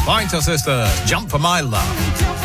Pointer Sisters, Jump for My Love.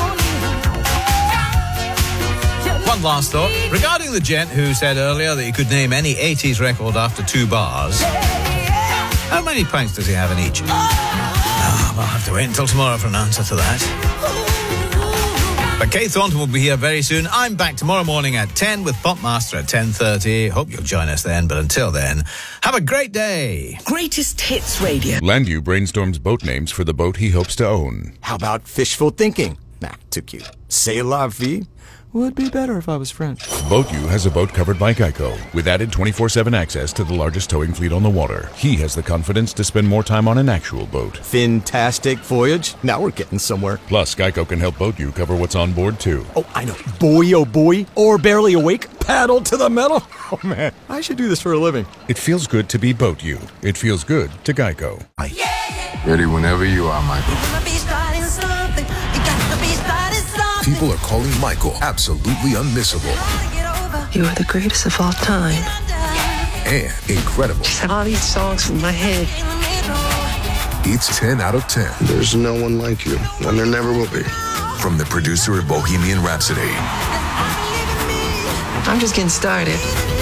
One last thought. Regarding the gent who said earlier that he could name any 80s record after 2 bars, how many pints does he have in each? I'll have to wait until tomorrow for an answer to that. But Kate Thornton will be here very soon. I'm back tomorrow morning at 10 with Popmaster at 10:30. Hope you'll join us then. But until then, have a great day. Greatest Hits Radio. Landu brainstorms boat names for the boat he hopes to own. How about fishful thinking? Nah, too cute. C'est la vie. Would be better if I was French. BoatU has a boat covered by Geico, with added 24/7 access to the largest towing fleet on the water. He has the confidence to spend more time on an actual boat. Fantastic voyage. Now we're getting somewhere. Plus, Geico can help BoatU cover what's on board, too. Oh, I know. Boy, oh boy. Or barely awake. Paddle to the metal. Oh, man. I should do this for a living. It feels good to be BoatU. It feels good to Geico. Ready whenever you are, Michael. People are calling Michael absolutely unmissable. You are the greatest of all time. And incredible. Just have all these songs in my head. It's 10 out of 10. There's no one like you, and there never will be. From the producer of Bohemian Rhapsody. I'm just getting started.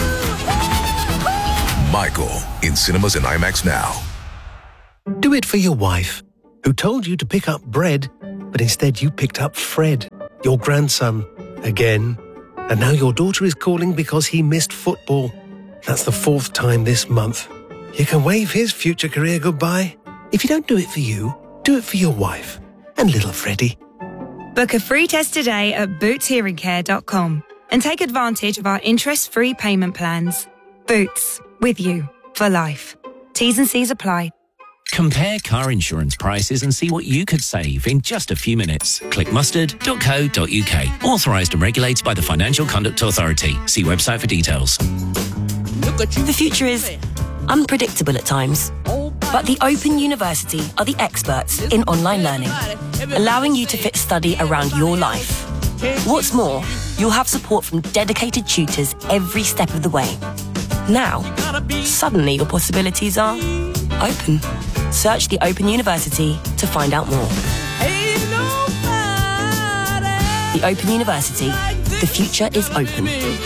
Michael, in cinemas and IMAX now. Do it for your wife, who told you to pick up bread, but instead you picked up Fred, your grandson, again. And now your daughter is calling because he missed football. That's the 4th time this month. You can wave his future career goodbye. If you don't do it for you, do it for your wife and little Freddie. Book a free test today at bootshearingcare.com and take advantage of our interest-free payment plans. Boots, with you for life. T's and C's apply. Compare car insurance prices and see what you could save in just a few minutes. Click mustard.co.uk. Authorised and regulated by the Financial Conduct Authority. See website for details. The future is unpredictable at times, but the Open University are the experts in online learning, allowing you to fit study around your life. What's more, you'll have support from dedicated tutors every step of the way. Now, suddenly your possibilities are open. Search the Open University to find out more. The Open University. The future is open.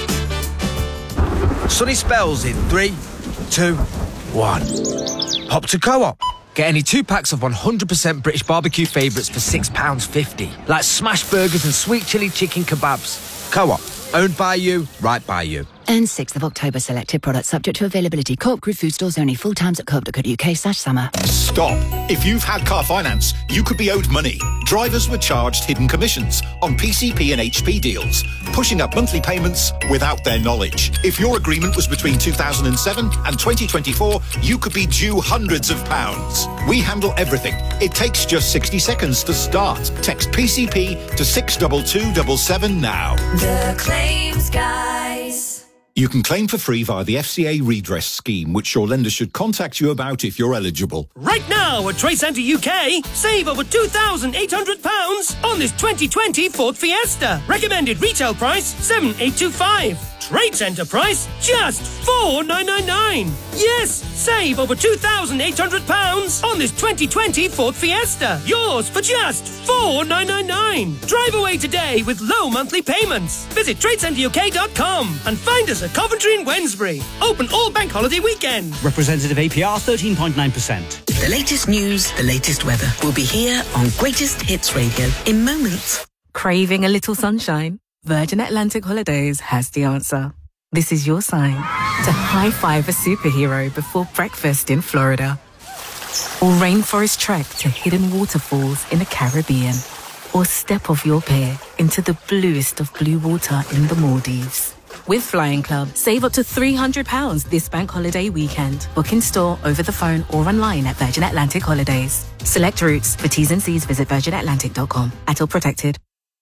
Sunny spells in 3, 2, 1. Hop to Co-op. Get any 2 packs of 100% British barbecue favourites for £6.50. Like smash burgers and sweet chilli chicken kebabs. Co-op. Owned by you, right by you. And 6th of October, selected products subject to availability. Co-op Group Food Stores only. Full times at co-op.co.uk/summer. Stop. If you've had car finance, you could be owed money. Drivers were charged hidden commissions on PCP and HP deals, pushing up monthly payments without their knowledge. If your agreement was between 2007 and 2024, you could be due hundreds of pounds. We handle everything. It takes just 60 seconds to start. Text PCP to 62277 now. The Claims Guys. You can claim for free via the FCA redress scheme, which your lender should contact you about if you're eligible. Right now at Trade Centre UK, save over £2,800 on this 2020 Ford Fiesta. Recommended retail price $7,825. Trade Centre price just $4,999. Yes, save over £2,800 on this 2020 Ford Fiesta. Yours for just $4,999. Drive away today with low monthly payments. Visit TradeCentreUK.com and find us at Coventry and Wednesbury. Open all bank holiday weekend. Representative APR 13.9%. The latest news, the latest weather will be here on Greatest Hits Radio in moments. Craving a little sunshine? Virgin Atlantic Holidays has the answer. This is your sign to high-five a superhero before breakfast in Florida. Or rainforest trek to hidden waterfalls in the Caribbean. Or step off your pier into the bluest of blue water in the Maldives. With Flying Club, save up to £300 this bank holiday weekend. Book in store, over the phone or online at Virgin Atlantic Holidays. Select routes. For T's and C's, visit virginatlantic.com. ATOL protected.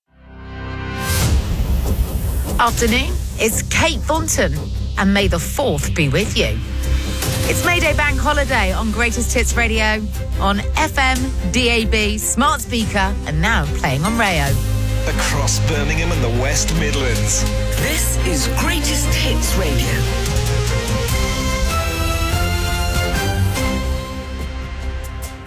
Afternoon, it's Kate Thornton, and may the 4th be with you. It's May Day Bank Holiday on Greatest Hits Radio, on FM, DAB, smart speaker, and now playing on Rayo. Across Birmingham and the West Midlands. This is Greatest Hits Radio.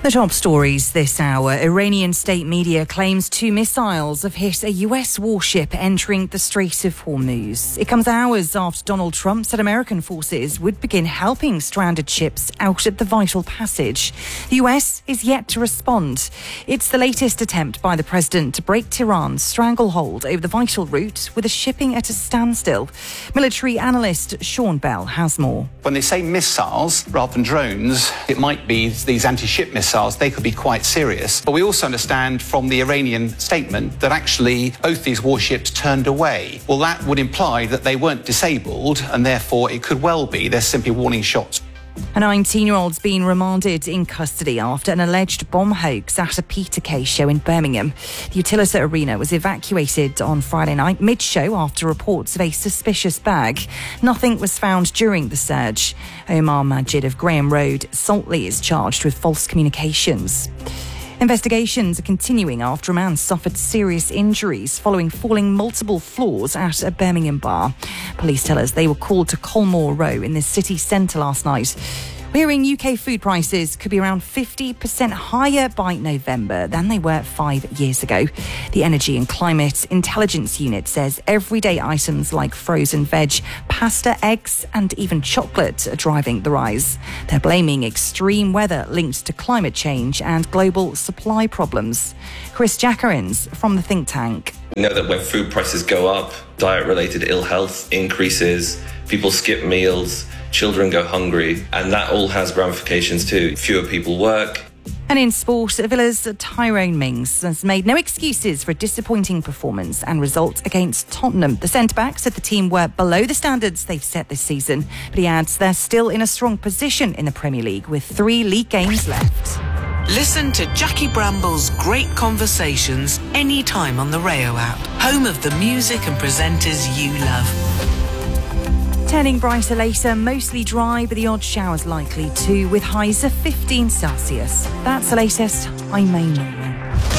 The top stories this hour. Iranian state media claims 2 missiles have hit a US warship entering the Strait of Hormuz. It comes hours after Donald Trump said American forces would begin helping stranded ships out at the vital passage. The US is yet to respond. It's the latest attempt by the president to break Tehran's stranglehold over the vital route, with the shipping at a standstill. Military analyst Sean Bell has more. When they say missiles rather than drones, it might be these anti-ship missiles. They could be quite serious. But we also understand from the Iranian statement that actually both these warships turned away. Well, that would imply that they weren't disabled, and therefore it could well be they're simply warning shots. A 19-year-old's been remanded in custody after an alleged bomb hoax at a Peter Kay show in Birmingham. The Utilita Arena was evacuated on Friday night mid-show after reports of a suspicious bag. Nothing was found during the surge. Omar Majid of Graham Road, Saltley, is charged with false communications. Investigations are continuing after a man suffered serious injuries following falling multiple floors at a Birmingham bar. Police tell us they were called to Colmore Row in the city centre last night. We're hearing UK food prices could be around 50% higher by November than they were 5 years ago. The Energy and Climate Intelligence Unit says everyday items like frozen veg, pasta, eggs and even chocolate are driving the rise. They're blaming extreme weather linked to climate change and global supply problems. Chris Jackarins from the think tank. We know that when food prices go up, diet-related ill health increases, people skip meals, children go hungry, and that all has ramifications too. Fewer people work. And in sport, Villa's Tyrone Mings has made no excuses for a disappointing performance and result against Tottenham. The centre-back said the team were below the standards they've set this season, but he adds they're still in a strong position in the Premier League with 3 league games left. Listen to Jackie Bramble's Great Conversations anytime on the Rayo app, home of the music and presenters you love. Turning brighter later, mostly dry, but the odd showers likely too, with highs of 15 Celsius. That's the latest. I'm May Norman.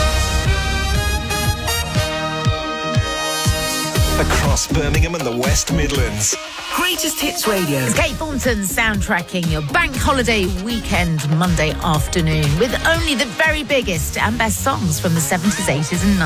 Across Birmingham and the West Midlands. Greatest Hits Radio. It's Kate Thornton soundtracking your bank holiday weekend Monday afternoon with only the very biggest and best songs from the 70s, 80s and 90s.